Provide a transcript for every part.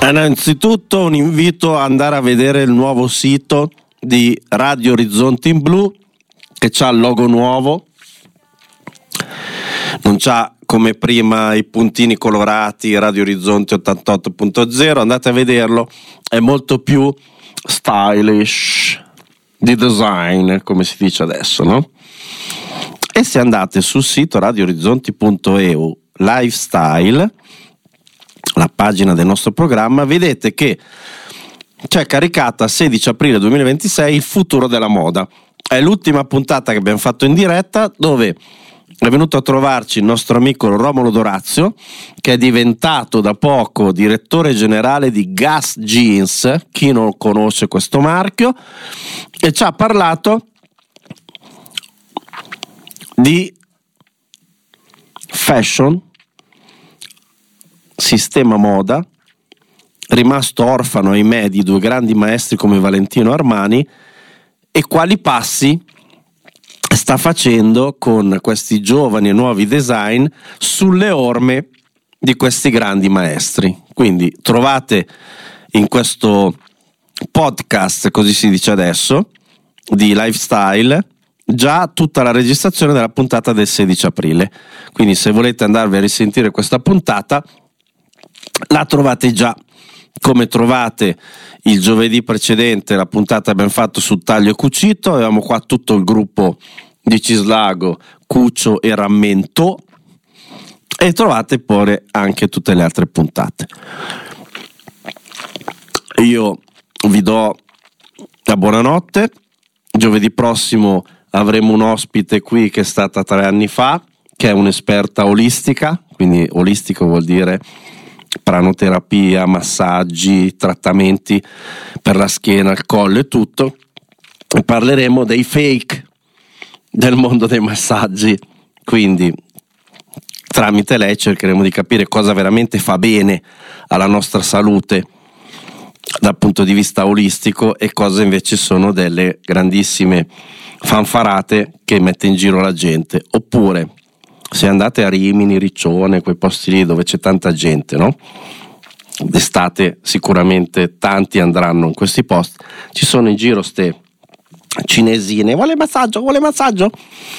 Innanzitutto un invito ad andare a vedere il nuovo sito di Radio Orizzonti in Blu, che c'ha il logo nuovo, non c'ha come prima i puntini colorati Radio Orizzonti 88.0, andate a vederlo, è molto più stylish di design, come si dice adesso, no? E se andate sul sito radioorizzonti.eu lifestyle, la pagina del nostro programma, vedete che c'è caricata 16 aprile 2026 il futuro della moda. È l'ultima puntata che abbiamo fatto in diretta, dove è venuto a trovarci il nostro amico Romolo Dorazio, che è diventato da poco direttore generale di Gas Jeans, chi non conosce questo marchio, e ci ha parlato di fashion, sistema moda, rimasto orfano ahimè di due grandi maestri come Valentino Armani, e quali passi sta facendo con questi giovani e nuovi design sulle orme di questi grandi maestri. Quindi trovate in questo podcast, così si dice adesso, di Lifestyle, già tutta la registrazione della puntata del 16 aprile. Quindi se volete andarvi a risentire questa puntata, la trovate già, come trovate il giovedì precedente la puntata abbiamo fatto sul taglio e cucito. Avevamo qua tutto il gruppo di Cislago, Cuccio e Rammento, e trovate pure anche tutte le altre puntate. Io vi do la buonanotte. Giovedì prossimo avremo un ospite qui che è stata 3 anni fa, che è un'esperta olistica, quindi olistico vuol dire pranoterapia, massaggi, trattamenti per la schiena, il collo e tutto, e parleremo dei fake del mondo dei massaggi. Quindi tramite lei cercheremo di capire cosa veramente fa bene alla nostra salute dal punto di vista olistico e cosa invece sono delle grandissime fanfarate che mette in giro la gente. Oppure se andate a Rimini, Riccione, quei posti lì dove c'è tanta gente, no? D'estate sicuramente tanti andranno in questi posti, ci sono in giro ste cinesine, vuole massaggio?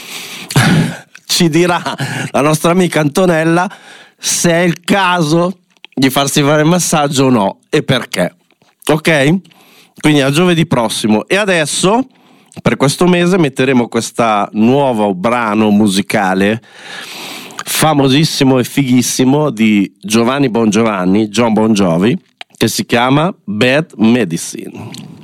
Ci dirà la nostra amica Antonella se è il caso di farsi fare il massaggio o no e perché, ok? Quindi a giovedì prossimo. E adesso per questo mese metteremo questo nuovo brano musicale famosissimo e fighissimo di John Bon Jovi, che si chiama Bad Medicine.